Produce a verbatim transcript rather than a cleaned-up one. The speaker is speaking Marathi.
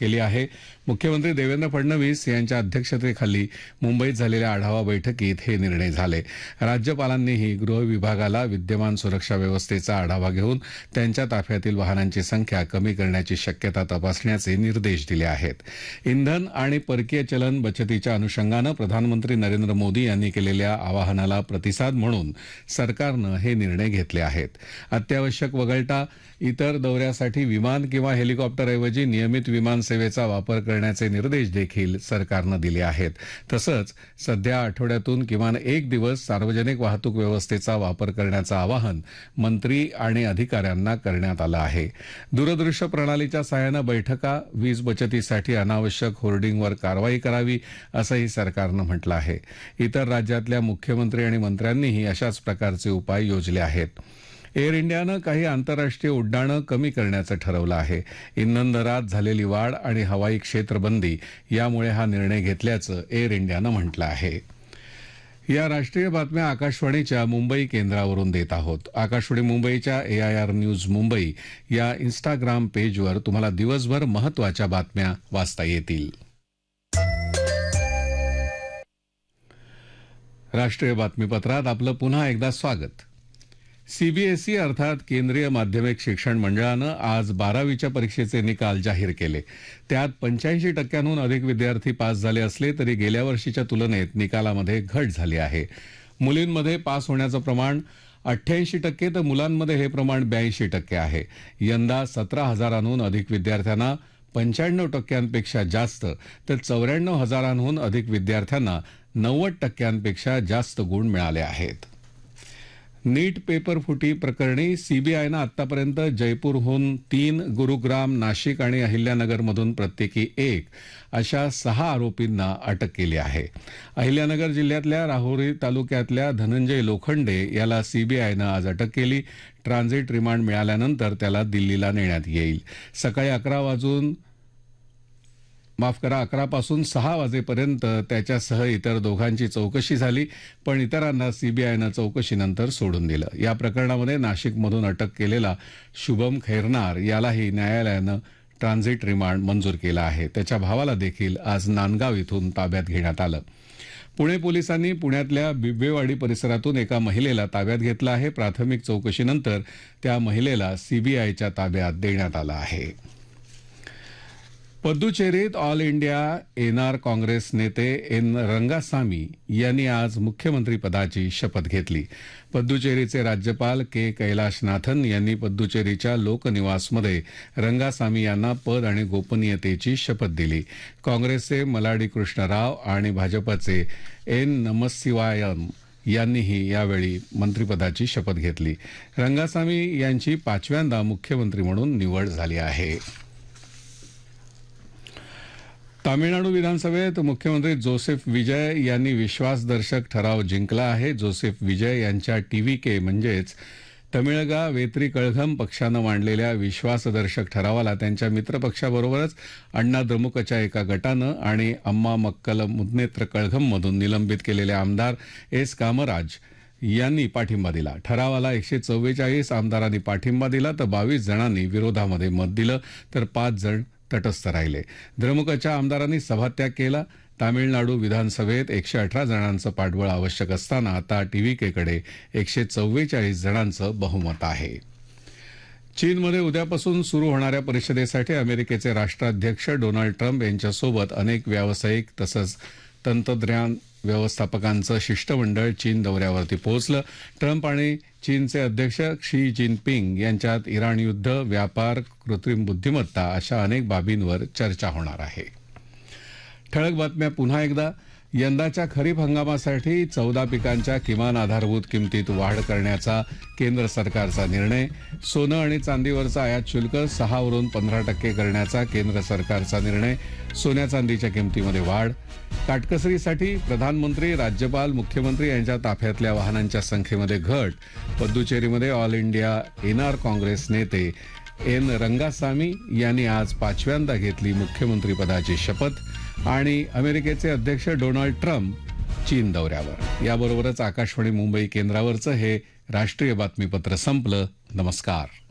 केली आहे. मुख्यमंत्री देवेंद्र फडणवीस यांच्या अध्यक्षतेखाली मुंबईत झालेल्या आढावा बैठकीत हे निर्णय झाले. राज्यपालांनीही गृह विभागाला विद्यमान सुरक्षा व्यवस्थेचा आढावा घेऊन त्यांच्या ताफ्यातील वाहनांची संख्या कमी करण्याची शक्यता तपासण्याचे निर्देश दिले आहेत. इंधन आणि परकीय चलन बचतीच्या अनुषंगानं प्रधानमंत्री नरेंद्र मोदी यांनी केलेल्या आवाहनाला प्रतिसाद म्हणून सरकारनं हे निर्णय घेतले आहेत. अत्यावश्यक वगळता इतर दौऱ्यासाठी विमान किंवा हेलिकॉप्टरऐवजी नियमित विमान सेवेचा वापर करण्याचे निर्देश देखील सरकारनं दिले आहेत. तसंच सध्या आठवड्यातून किमान एक दिवस सार्वजनिक वाहतूक व्यवस्थेचा वापर करण्याचं आवाहन मंत्री आणि अधिकाऱ्यांना करण्यात आलं आहे. दूरदृश्य प्रणालीच्या सहाय्यानं बैठका, वीज बचतीसाठी अनावश्यक होर्डिंगवर कारवाई करावी असंही सरकारनं म्हटलं आहे. इतर राज्यातल्या मुख्यमंत्री आणि मंत्र्यांनीही अशाच प्रकारचे उपाय योजले आहेत. एअर इंडियानं काही आंतरराष्ट्रीय उड्डाणं कमी करण्याचं ठरवलं आहे. इंधन दरात झालेली वाढ आणि हवाई क्षेत्रबंदी यामुळे हा निर्णय घेतल्याचं एअर इंडियानं म्हटलं आहे. या राष्ट्रीय बातम्या आकाशवाणीच्या मुंबई केंद्रावरून देत आहोत. आकाशवाणी मुंबईच्या एआयआर न्यूज मुंबई या इन्स्टाग्राम पेजवर तुम्हाला दिवसभर महत्त्वाच्या बातम्या वाचता येतील. राष्ट्रीय बातमीपत्रात आपलं पुन्हा एकदा स्वागत. सीबीएसई अर्थात केंद्रीय माध्यमिक शिक्षण मंडळानं आज बारावीच्या परीक्षेचे निकाल जाहीर केले. त्यात पंच्याऐंशी टक्क्यांहून अधिक विद्यार्थी पास झाले असले तरी गेल्या वर्षीच्या तुलनेत निकालामध्ये घट झाली आहे. मुलींमध्ये पास होण्याचं प्रमाण अठ्ठ्याऐंशी टक्के तर मुलांमध्ये हे प्रमाण ब्याऐंशी टक्के आहे. यंदा सतरा हजारांहून अधिक विद्यार्थ्यांना पंच्याण्णव टक्क्यांपेक्षा जास्त तर चौऱ्याण्णव हजारांहून अधिक विद्यार्थ्यांना नव्वद टक्क्यांपेक्षा जास्त गुण मिळाले आहेत. नीट पेपर फुटी प्रकरणी सीबीआयनं आतापर्यंत जयपूरहून तीन, गुरुग्राम, नाशिक आणि अहिल्यानगरमधून प्रत्येकी एक अशा सहा आरोपींना अटक केली आहे. अहिल्यानगर जिल्ह्यातल्या राहुरी तालुक्यातल्या धनंजय लोखंडे याला सीबीआयनं आज अटक केली. ट्रान्झिट रिमांड मिळाल्यानंतर त्याला दिल्लीला नेण्यात येईल. सकाळी अकरा वाजून माफ करा अकरापासून सहा वाजेपर्यंत त्याच्यासह इतर दोघांची चौकशी झाली, पण इतरांना सीबीआयनं चौकशीनंतर सोडून दिलं. या प्रकरणामध्ये नाशिकमधून अटक केलेला शुभम खैरनार यालाही न्यायालयानं ट्रान्झिट रिमांड मंजूर केला आहे. त्याच्या भावाला देखील आज नांदगाव इथून ताब्यात घेण्यात आलं. पुणे पोलिसांनी पुण्यातल्या बिब्बेवाडी परिसरातून एका महिलेला ताब्यात घेतलं आहे. प्राथमिक चौकशीनंतर त्या महिलेला सीबीआयच्या ताब्यात देण्यात आलं आहे. पद्दुचेरीत ऑल इंडिया एनआर काँग्रेस नेते एन रंगासामी यांनी आज मुख्यमंत्रीपदाची शपथ घेतली. पद्दुचेरीचे राज्यपाल के कैलाशनाथन यांनी पद्दुचेरीच्या लोकनिवासमध्ये रंगासामी यांना पद आणि गोपनीयतेची शपथ दिली. काँग्रेसचे मलाडी कृष्णराव आणि भाजपचे एन नमस्सिवायम यांनीही यावेळी मंत्रिपदाची शपथ घेतली. रंगासामी यांची पाचव्यांदा मुख्यमंत्री म्हणून निवड झाली आहे. तामिळनाडू विधानसभेत मुख्यमंत्री जोसेफ विजय यांनी विश्वासदर्शक ठराव जिंकला आहे. जोसेफ विजय यांच्या टीव्हीके म्हणजेच तमिळगा वेत्री कळघम पक्षानं मांडलेल्या विश्वासदर्शक ठरावाला त्यांच्या मित्रपक्षाबरोबरच अण्णा द्रमुकच्या एका गटानं आणि अम्मा मक्कल मुद्नेत्र कळघममधून निलंबित केलेले आमदार एस कामराज यांनी पाठिंबा दिला. ठरावाला एकशे चव्वेचाळीस आमदारांनी पाठिंबा दिला तर बावीस जणांनी विरोधामध्ये मत दिलं तर पाच जण तटस्थ राहिले. द्रमुकच्या आमदारांनी सभात्याग केला. तामिळनाडू विधानसभेत एकशे अठरा जणांचं पाठबळ आवश्यक असताना आता टीव्हीकेकडे एकशे चव्वेचाळीस जणांचं बहुमत आहे. चीनमध्ये उद्यापासून सुरू होणाऱ्या परिषदेसाठी अमेरिकेचे राष्ट्राध्यक्ष डोनाल्ड ट्रम्प यांच्यासोबत अनेक व्यावसायिक तसंच तंत्रज्ञान व्यवस्थापकांचं शिष्टमंडळ चीन दौऱ्यावरती पोहोचलं. ट्रम्प आणि चीनचे अध्यक्ष शी जिनपिंग यांच्यात इराण युद्ध, व्यापार, कृत्रिम बुद्धिमत्ता अशा अनेक बाबींवर चर्चा होणार आहे. ठळक बातम्या पुन्हा एकदा. यंदाच्या खरीप हंगामासाठी चौदा पिकांच्या किमान आधारभूत किमतीत वाढ करण्याचा केंद्र सरकारचा निर्णय. सोनं आणि चांदीवरचा आयात शुल्क सहावरून पंधरा टक्के करण्याचा केंद्र सरकारचा निर्णय. सोन्या चांदीच्या किमतीमध्ये वाढ. काटकसरीसाठी प्रधानमंत्री, राज्यपाल, मुख्यमंत्री यांच्या ताफ्यातल्या वाहनांच्या संख्येमध्ये घट. पद्दुचेरीमध्ये ऑल इंडिया एनआर काँग्रेस नेते एन रंगासामी यांनी आज पाचव्यांदा घेतली मुख्यमंत्रीपदाची शपथ. आणि अमेरिकेचे अध्यक्ष डोनाल्ड ट्रम्प चीन दौऱ्यावर. याबरोबरच आकाशवाणी मुंबई केंद्रावरचं हे राष्ट्रीय बातमीपत्र संपलं. नमस्कार.